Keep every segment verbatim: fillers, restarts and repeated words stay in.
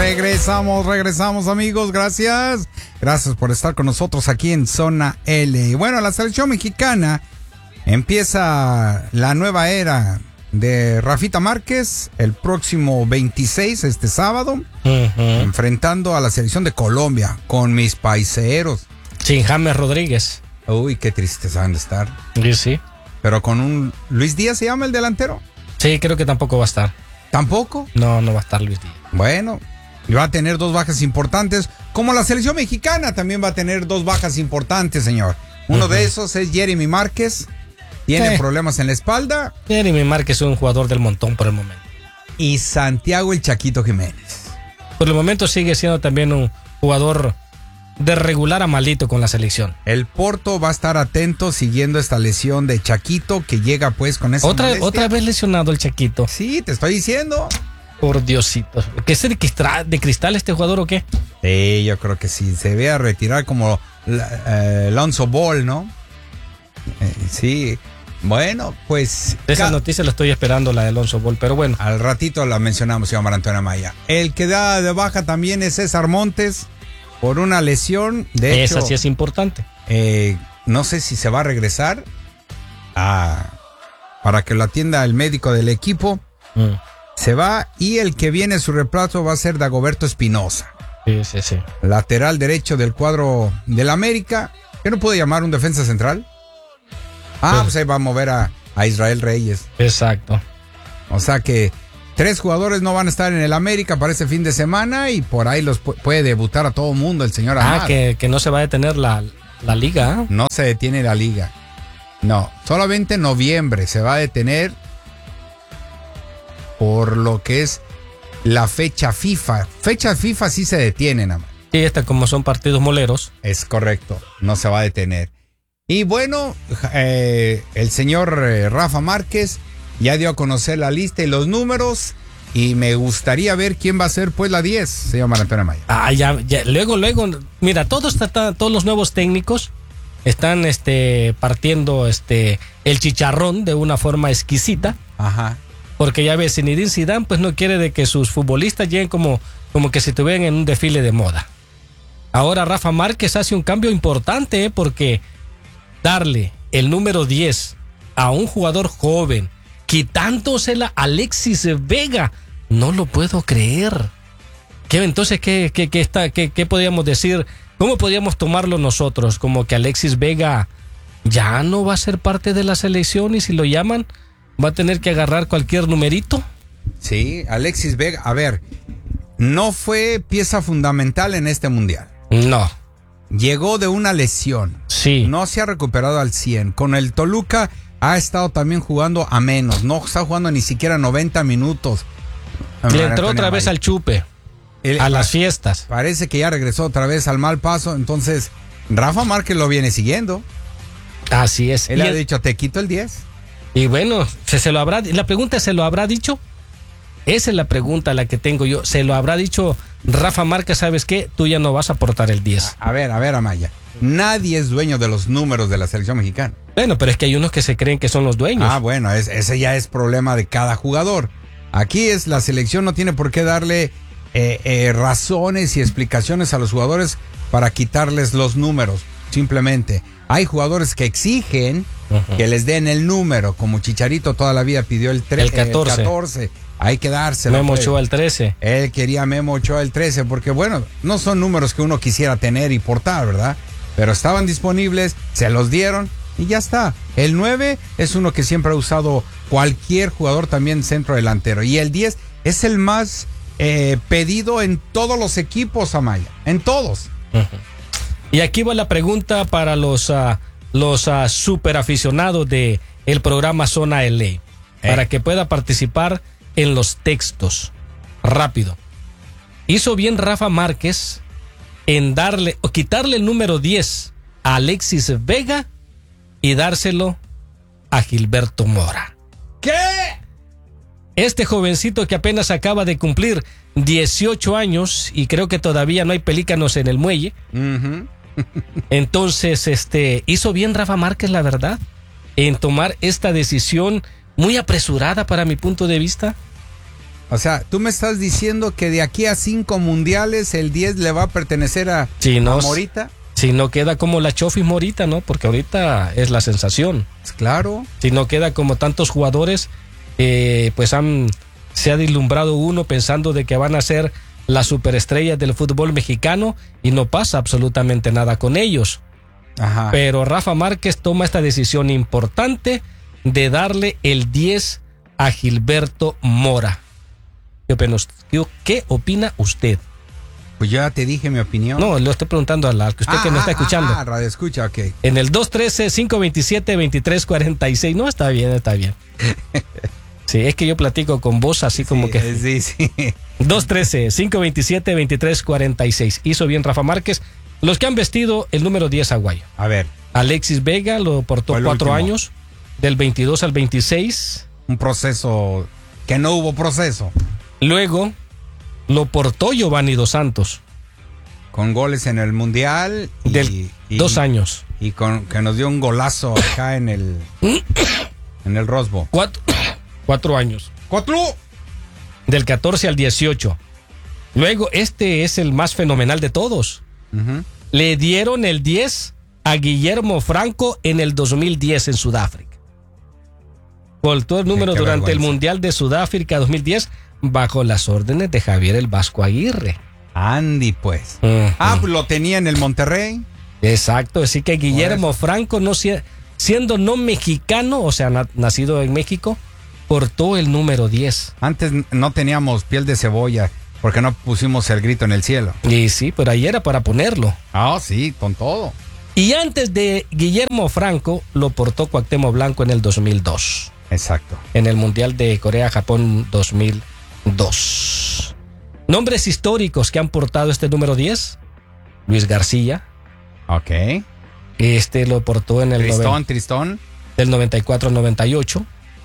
Regresamos, regresamos amigos, gracias. Gracias por estar con nosotros aquí en Zona L. Bueno, la selección mexicana empieza la nueva era de Rafita Márquez el próximo veintiséis, este sábado, uh-huh. enfrentando a la selección de Colombia con mis paiseros. Sin James Rodríguez. Uy, qué tristes van de estar. Sí, sí. Pero con un... ¿Luis Díaz se llama el delantero? Sí, creo que tampoco va a estar. ¿Tampoco? No, no va a estar Luis Díaz. Bueno, va a tener dos bajas importantes, como la selección mexicana también va a tener dos bajas importantes, señor. Uno uh-huh. de esos es Jeremy Márquez, tiene eh. problemas en la espalda. Jeremy Márquez es un jugador del montón por el momento. Y Santiago el Chaquito Jiménez. Por el momento sigue siendo también un jugador de regular a malito con la selección. El Porto va a estar atento siguiendo esta lesión de Chaquito que llega pues con esa otra molestia. Otra vez lesionado el Chaquito. Sí, te estoy diciendo. Por Diosito. ¿Qué es de cristal, de cristal este jugador o qué? Sí, yo creo que sí. Se ve a retirar como eh, Alonso Ball, ¿no? Eh, sí. Bueno, pues... Esa ca- noticia la estoy esperando, la de Alonso Ball, pero bueno. Al ratito la mencionamos, señor Antonio Amaya. El que da de baja también es César Montes por una lesión. De Esa hecho, sí es importante. Eh, no sé si se va a regresar a, para que lo atienda el médico del equipo. Mm. Se va y el que viene su reemplazo va a ser Dagoberto Espinosa. Sí, sí, sí. Lateral derecho del cuadro del América. ¿Qué no puede llamar un defensa central? Ah, sí. Pues ahí va a mover a, a Israel Reyes. Exacto. O sea que tres jugadores no van a estar en el América para este fin de semana y por ahí los pu- puede debutar a todo mundo el señor Amado. Ah, que, que no se va a detener la, la liga. No se detiene la liga. No, solamente en noviembre se va a detener por lo que es la fecha FIFA. Fecha FIFA sí se detiene nada más. Sí, esta como son partidos moleros. Es correcto, no se va a detener. Y bueno, eh, el señor eh, Rafa Márquez ya dio a conocer la lista y los números y me gustaría ver quién va a ser pues la diez, señor Antonio Amaya. Ah, ya, ya, luego, luego, mira, todos, todos los nuevos técnicos están este, partiendo este, el chicharrón de una forma exquisita. Ajá. Porque ya ves, Zinedine Zidane pues no quiere de que sus futbolistas lleguen como, como que si estuvieran en un desfile de moda. Ahora Rafa Márquez hace un cambio importante, ¿eh? Porque darle el número diez a un jugador joven, quitándosela a Alexis Vega, no lo puedo creer. ¿Qué, entonces, ¿qué, qué, qué, está, qué, qué podríamos decir? ¿Cómo podríamos tomarlo nosotros? Como que Alexis Vega ya no va a ser parte de la selección y si lo llaman va a tener que agarrar cualquier numerito. Sí, Alexis Vega, a ver, no fue pieza fundamental en este mundial. No. Llegó de una lesión. Sí. No se ha recuperado al cien. Con el Toluca ha estado también jugando a menos. No está jugando ni siquiera noventa minutos. Le entró otra vez al chupe. El, a las fiestas. Parece que ya regresó otra vez al mal paso. Entonces, Rafa Márquez lo viene siguiendo. Así es. Él ha dicho, te quito el diez. Y bueno, ¿se, se lo habrá, la pregunta es, ¿se lo habrá dicho? Esa es la pregunta la que tengo yo. ¿Se lo habrá dicho Rafa Márquez? ¿Sabes qué? Tú ya no vas a aportar el diez. A, a ver, a ver, Amaya. Nadie es dueño de los números de la selección mexicana. Bueno, pero es que hay unos que se creen que son los dueños. Ah, bueno, es, ese ya es problema de cada jugador. Aquí es la selección no tiene por qué darle eh, eh, razones y explicaciones a los jugadores para quitarles los números. Simplemente hay jugadores que exigen uh-huh. que les den el número, como Chicharito toda la vida pidió el, tre- el catorce. El catorce. Hay que dárselo. Memo pues. Ochoa el trece. Él quería Memo Ochoa el trece porque, bueno, no son números que uno quisiera tener y portar, ¿verdad? Pero estaban disponibles, se los dieron y ya está. El nueve es uno que siempre ha usado cualquier jugador, también centro delantero. Y el diez es el más eh, pedido en todos los equipos, Amaya. En todos. Uh-huh. Y aquí va la pregunta para los, uh, los uh, super aficionados de el programa Zona L A. Eh. Para que pueda participar en los textos. Rápido. ¿Hizo bien Rafa Márquez en darle o quitarle el número diez a Alexis Vega y dárselo a Gilberto Mora? ¿Qué? Este jovencito que apenas acaba de cumplir dieciocho años y creo que todavía no hay pelícanos en el muelle. Uh-huh. Entonces, este, hizo bien Rafa Márquez, la verdad, en tomar esta decisión muy apresurada para mi punto de vista. O sea, tú me estás diciendo que de aquí a cinco mundiales el diez le va a pertenecer a, si no, a Morita. Si no queda como la Chofis Morita, ¿no? Porque ahorita es la sensación. Claro. Si no queda como tantos jugadores, eh, pues han, se ha deslumbrado uno pensando de que van a ser las superestrellas del fútbol mexicano y no pasa absolutamente nada con ellos. Ajá. Pero Rafa Márquez toma esta decisión importante de darle el diez a Gilberto Mora. ¿Qué opina usted? ¿Qué opina usted? Pues yo ya te dije mi opinión. No, lo estoy preguntando a la que usted ah, que no está ah, escuchando. Ah, radio escucha, ok. En el dos uno tres, cinco dos siete, dos tres cuatro seis. No, está bien, está bien. Sí, es que yo platico con vos así como sí, que... Sí, sí. dos uno tres, cinco dos siete, dos tres cuatro seis. Hizo bien Rafa Márquez. Los que han vestido el número diez aguayo. A ver. Alexis Vega lo portó cuatro años, del veintidós al veintiséis. Un proceso que no hubo proceso. Luego lo portó Giovanni Dos Santos. Con goles en el Mundial. Y, del y, dos años. Y con que nos dio un golazo acá en el en el Rosbo. Cuatro, cuatro años. ¡Cuatro! Del catorce al dieciocho. Luego, este es el más fenomenal de todos. Uh-huh. Le dieron el diez a Guillermo Franco en el dos mil diez en Sudáfrica. Voltó el número qué durante vergüenza. el Mundial de Sudáfrica dos mil diez bajo las órdenes de Javier el Vasco Aguirre. Andy, pues. Uh-huh. Ah, pues lo tenía en el Monterrey. Exacto, así que Guillermo Franco, no si- siendo no mexicano, o sea, na- nacido en México, portó el número diez. Antes no teníamos piel de cebolla porque no pusimos el grito en el cielo. Y sí, pero ahí era para ponerlo. Ah, sí, con todo. Y antes de Guillermo Franco, lo portó Cuauhtémoc Blanco en el dos mil dos. Exacto. En el Mundial de Corea-Japón dos mil dos. Nombres históricos que han portado este número diez. Luis García. Ok. Este lo portó en el Tristón, noven- Tristón. del noventa y cuatro al noventa y ocho.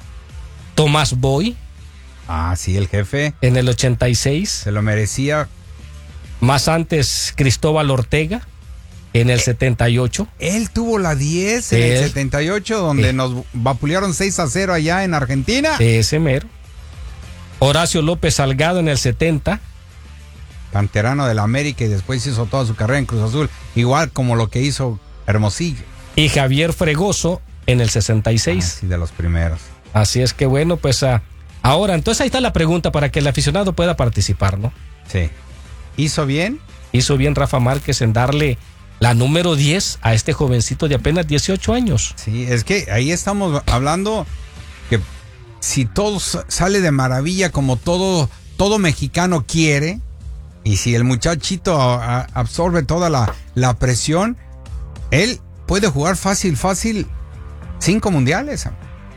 Tomás Boy Ah, sí, el jefe. en el ochenta y seis. Se lo merecía. Más antes Cristóbal Ortega en el setenta y ocho. Él tuvo la diez en el Él. setenta y ocho, donde Sí. nos vapulearon seis a cero allá en Argentina. Ese mero. Horacio López Salgado en el setenta. Canterano del América y después hizo toda su carrera en Cruz Azul. Igual como lo que hizo Hermosillo. Y Javier Fregoso en el sesenta y seis. Ah, sí, de los primeros. Así es que bueno, pues ah, ahora, entonces ahí está la pregunta para que el aficionado pueda participar, ¿no? Sí. ¿Hizo bien? Hizo bien Rafa Márquez en darle la número diez a este jovencito de apenas dieciocho años. Sí, es que ahí estamos hablando que si todo s- sale de maravilla como todo, todo mexicano quiere, y si el muchachito a- a- absorbe toda la, la presión, él puede jugar fácil, fácil cinco mundiales.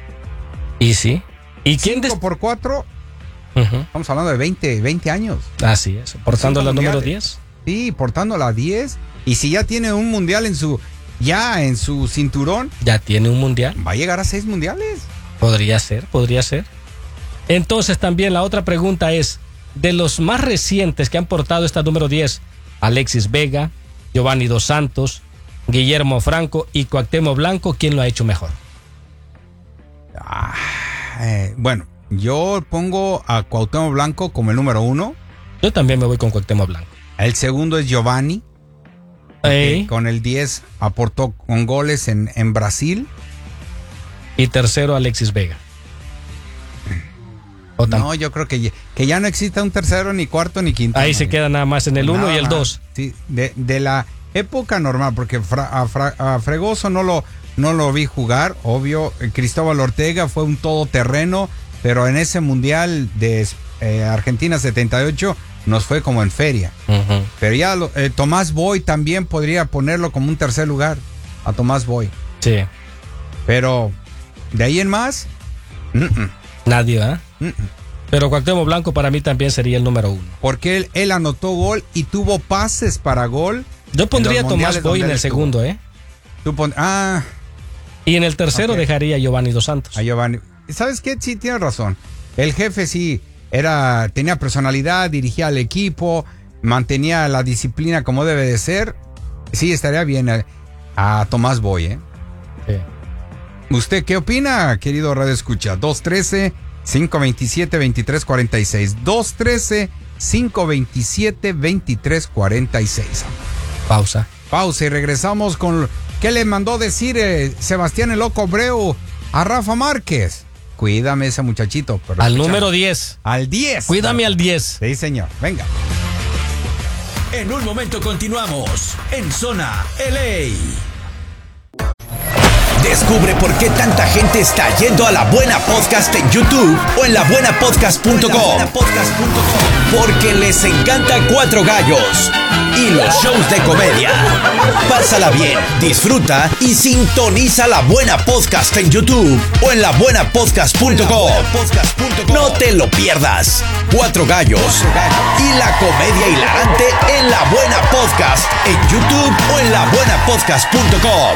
Y sí. ¿Y quién Cinco des- por cuatro, Ujú. estamos hablando de veinte, veinte años. Así es, portando Cinco la número mundiales. diez. Sí, portando la diez. Y si ya tiene un mundial en su, ya en su cinturón, Ya tiene un mundial. va a llegar a seis mundiales. Podría ser, podría ser. Entonces también la otra pregunta es, de los más recientes que han portado esta número diez, Alexis Vega, Giovanni Dos Santos, Guillermo Franco y Cuauhtémoc Blanco, ¿quién lo ha hecho mejor? Ah, eh, bueno, yo pongo a Cuauhtémoc Blanco como el número uno. Yo también me voy con Cuauhtémoc Blanco. El segundo es Giovanni. Ey. que con el diez aportó con goles en, en Brasil. Y tercero, Alexis Vega. O tam- No, yo creo que ya, que ya no existe un tercero, ni cuarto, ni quinto. Ahí se queda nada más en el uno Nada y el más. dos. Sí, de, de la época normal, porque Fra- a, Fra- a Fregoso no lo, no lo vi jugar, obvio. Cristóbal Ortega fue un todoterreno, pero en ese mundial de eh, Argentina setenta y ocho nos fue como en feria. Ujú. Pero ya lo- eh, Tomás Boy también podría ponerlo como un tercer lugar, a Tomás Boy. Sí. Pero de ahí en más, mm, mm, Nadie, ¿ah? mm, mm. Pero Cuauhtémoc Blanco para mí también sería el número uno. porque él, él anotó gol y tuvo pases para gol. Yo pondría En a los Tomás mundiales Boy donde en él el estuvo. segundo, ¿eh? Tú pon- ah, Y en el tercero Ok. dejaría a Giovanni Dos Santos. a Giovanni. ¿Sabes qué? Sí, tienes razón. El jefe sí era, tenía personalidad, dirigía al equipo, mantenía la disciplina como debe de ser. Sí, estaría bien a, a Tomás Boy, ¿eh? Sí. ¿Usted qué opina, querido Radio Escucha? dos uno tres, cinco dos siete, dos tres cuatro seis. dos uno tres, cinco dos siete, dos tres cuatro seis. Pausa. Pausa y regresamos con qué le mandó decir eh, Sebastián el Loco Abreu a Rafa Márquez. Cuídame ese muchachito. Pero al número diez. Al diez. Cuídame al diez. Sí, señor. Venga. En un momento continuamos en Zona L A. Descubre por qué tanta gente está yendo a La Buena Podcast en YouTube o en la buena podcast punto com. Porque les encanta Cuatro Gallos y los shows de comedia. Pásala bien, disfruta y sintoniza La Buena Podcast en YouTube o en la buena podcast punto com. No te lo pierdas. Cuatro Gallos y la comedia hilarante en La Buena Podcast en YouTube o en la buena podcast punto com.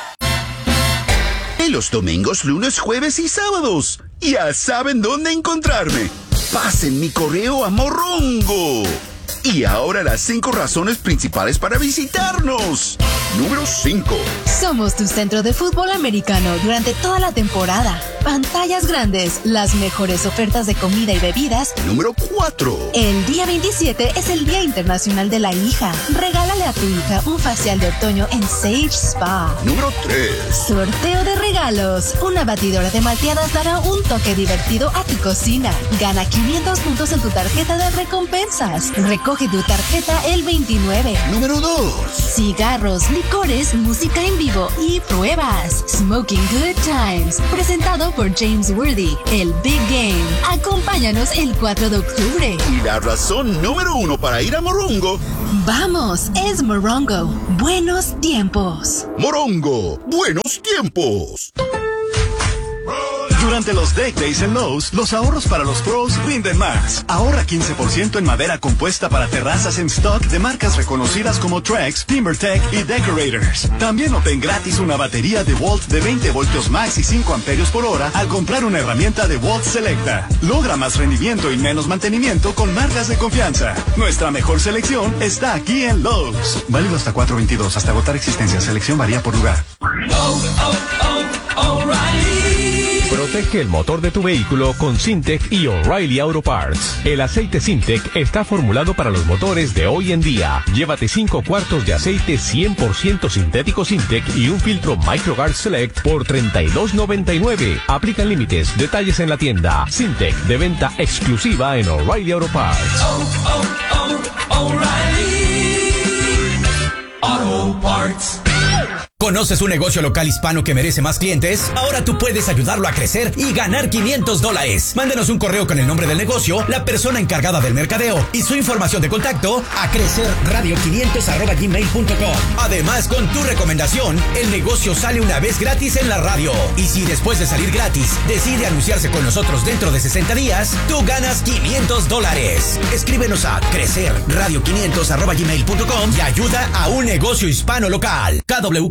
Los domingos, lunes, jueves y sábados. Ya saben dónde encontrarme. Pasen mi correo a Morongo. Y ahora las cinco razones principales para visitarnos. Número cinco. Somos tu centro de fútbol americano durante toda la temporada. Pantallas grandes, las mejores ofertas de comida y bebidas. Número cuatro. El día veintisiete es el Día Internacional de la Hija. Regálale a tu hija un facial de otoño en Sage Spa. Número tres. Sorteo de regalos. Una batidora de malteadas dará un toque divertido a tu cocina. Gana quinientos puntos en tu tarjeta de recompensas. Recoge tu tarjeta el veintinueve. Número dos. Cigarros, licores, música en vivo y pruebas. Smoking Good Times. Presentado por James Worthy, el Big Game. Acompáñanos el cuatro de octubre. Y la razón número uno para ir a Morongo. Vamos, es Morongo. Buenos tiempos. Morongo, buenos tiempos. Durante los Deck Days en Lowe's, los ahorros para los pros rinden más. Ahorra quince por ciento en madera compuesta para terrazas en stock de marcas reconocidas como Trex, TimberTech y Decorators. También obtén gratis una batería de Volt de veinte voltios max y cinco amperios por hora al comprar una herramienta de Volt Selecta. Logra más rendimiento y menos mantenimiento con marcas de confianza. Nuestra mejor selección está aquí en Lowe's. Válido hasta cuatro veintidós, hasta agotar existencia. Selección varía por lugar. Oh, oh, oh, O'Reilly. Protege el motor de tu vehículo con Syntec y O'Reilly Auto Parts. El aceite Syntec está formulado para los motores de hoy en día. Llévate cinco cuartos de aceite cien por ciento sintético Syntec y un filtro MicroGuard Select por treinta y dos noventa y nueve. Aplican límites. Detalles en la tienda. Syntec, de venta exclusiva en O'Reilly Auto Parts. Oh, oh, oh, O'Reilly Auto Parts. ¿Conoces un negocio local hispano que merece más clientes? Ahora tú puedes ayudarlo a crecer y ganar quinientos dólares. Mándenos un correo con el nombre del negocio, la persona encargada del mercadeo y su información de contacto a crecerradio quinientos arroba gmail punto com. Además, con tu recomendación, el negocio sale una vez gratis en la radio. Y si después de salir gratis decide anunciarse con nosotros dentro de sesenta días, tú ganas quinientos dólares. Escríbenos a crecerradio quinientos arroba gmail punto com y ayuda a un negocio hispano local. K W